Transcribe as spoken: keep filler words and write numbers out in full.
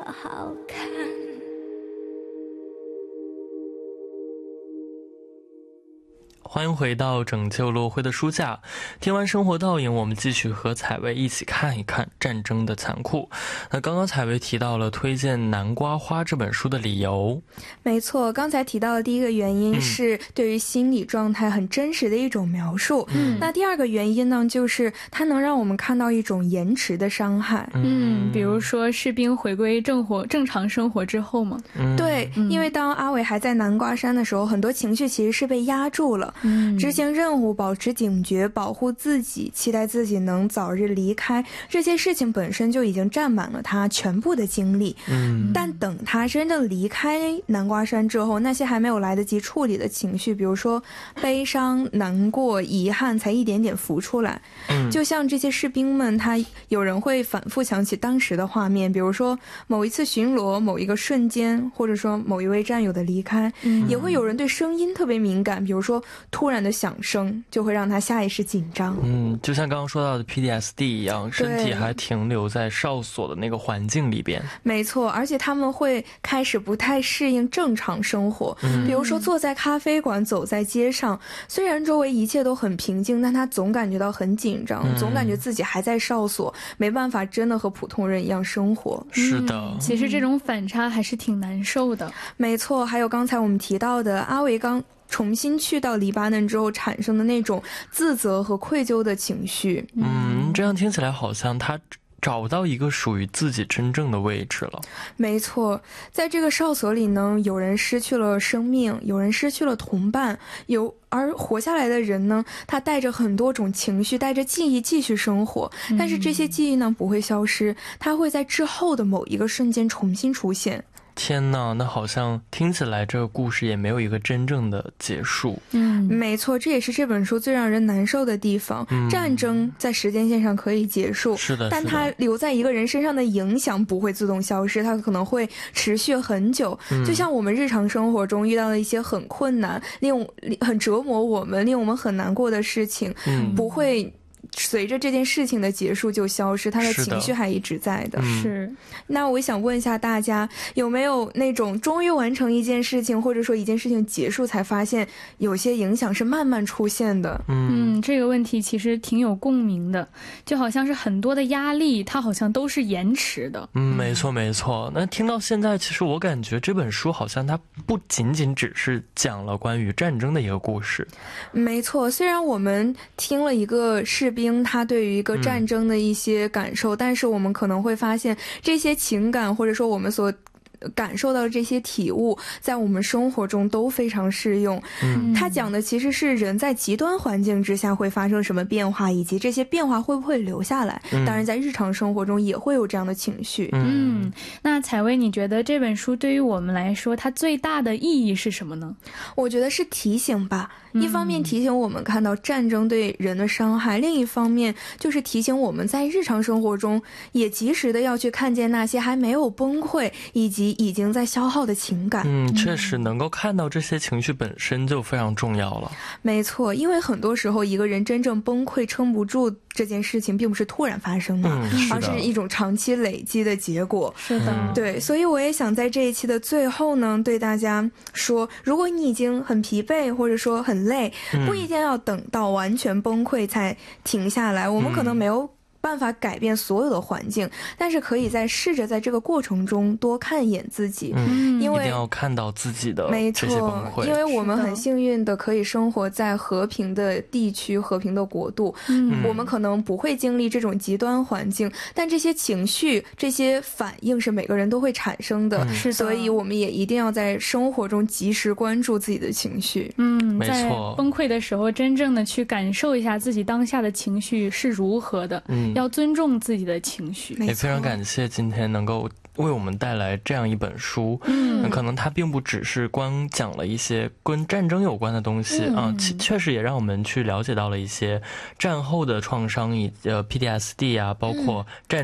好看。 欢迎回到拯救落灰的书架，听完生活倒影，我们继续和采薇一起看一看战争的残酷。那刚刚采薇提到了推荐《南瓜花》这本书的理由。 没错，刚才提到的第一个原因是对于心理状态很真实的一种描述、嗯、那第二个原因呢，就是它能让我们看到一种延迟的伤害。 嗯，比如说士兵回归正活正常生活之后嘛、 嗯、对、嗯、因为当阿伟还在南瓜山的时候，很多情绪其实是被压住了。嗯，执行任务，保持警觉，保护自己，期待自己能早日离开，这些事情本身就已经占满了他全部的精力。嗯，但等他真正离开南瓜山之后，那些还没有来得及处理的情绪，比如说悲伤、难过、遗憾，才一点点浮出来。嗯，就像这些士兵们，他有人会反复想起当时的画面，比如说某一次巡逻，某一个瞬间，或者说某一位战友的离开。嗯，也会有人对声音特别敏感，比如说突然的响声就会让他下意识紧张。 嗯，就像刚刚说到的 P T S D 一样，身体还停留在哨所的那个环境里边。 没错，而且他们会开始不太适应正常生活、嗯、比如说坐在咖啡馆，走在街上，虽然周围一切都很平静，但他总感觉到很紧张、嗯、总感觉自己还在哨所，没办法真的和普通人一样生活。 是的、 嗯、其实这种反差还是挺难受的。 没错，还有刚才我们提到的阿维刚重新去到黎巴嫩之后产生的那种自责和愧疚的情绪。 嗯，这样听起来好像他找不到一个属于自己真正的位置了。 没错，在这个哨所里呢，有人失去了生命，有人失去了同伴，有而活下来的人呢，他带着很多种情绪，带着记忆继续生活，但是这些记忆呢不会消失，它会在之后的某一个瞬间重新出现。 天哪，那好像听起来这个故事也没有一个真正的结束。 嗯，没错，这也是这本书最让人难受的地方、嗯、战争在时间线上可以结束， 是的， 但它留在一个人身上的影响不会自动消失，它可能会持续很久、嗯、就像我们日常生活中遇到了一些很困难，令很折磨我们，令我们很难过的事情、嗯、不会随着这件事情的结束就消失，他的情绪还一直在的。 是。 那我想问一下大家，有没有那种终于完成一件事情，或者说一件事情结束才发现有些影响是慢慢出现的？ 嗯，这个问题其实挺有共鸣的，就好像是很多的压力它好像都是延迟的。 嗯，没错没错。那听到现在，其实我感觉这本书好像它不仅仅只是讲了关于战争的一个故事。 没错，虽然我们听了一个士兵他对于一个战争的一些感受、嗯、但是我们可能会发现这些情感或者说我们所感受到的这些体悟在我们生活中都非常适用。嗯，他讲的其实是人在极端环境之下会发生什么变化，以及这些变化会不会留下来、嗯、当然在日常生活中也会有这样的情绪。 嗯，那采薇你觉得这本书对于我们来说它最大的意义是什么呢？ 我觉得是提醒吧，一方面提醒我们看到战争对人的伤害、嗯、另一方面就是提醒我们在日常生活中也及时的要去看见那些还没有崩溃以及已经在消耗的情感。 嗯，确实能够看到这些情绪本身就非常重要了。 没错，因为很多时候一个人真正崩溃撑不住这件事情并不是突然发生的、嗯、是的，而是一种长期累积的结果。 是的、嗯、 对，所以我也想在这一期的最后呢对大家说，如果你已经很疲惫或者说很累、嗯、不一定要等到完全崩溃才停下来，我们可能没有办法改变所有的环境，但是可以在试着在这个过程中多看一眼自己。 嗯， 因为一定要看到自己的这些崩溃。 因为我们很幸运的可以生活在和平的地区、和平的国度、嗯、我们可能不会经历这种极端环境，但这些情绪、这些反应是每个人都会产生的、嗯、所以我们也一定要在生活中及时关注自己的情绪。 嗯，在崩溃的时候真正的去感受一下自己当下的情绪是如何的。嗯，要尊重自己的情绪。 也非常感谢今天能够为我们带来这样一本书。嗯，可能它并不只是光讲了一些跟战争有关的东西、嗯、啊，确实也让我们去了解到了一些战后的创伤，以呃 P T S D 啊，包括战